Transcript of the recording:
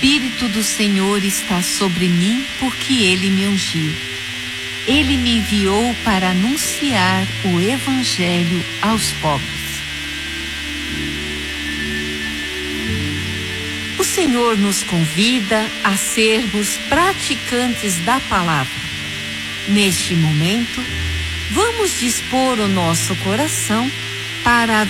Espírito do Senhor está sobre mim, porque Ele me ungiu. Ele me enviou para anunciar o Evangelho aos pobres. O Senhor nos convida a sermos praticantes da palavra. Neste momento, vamos dispor o nosso coração para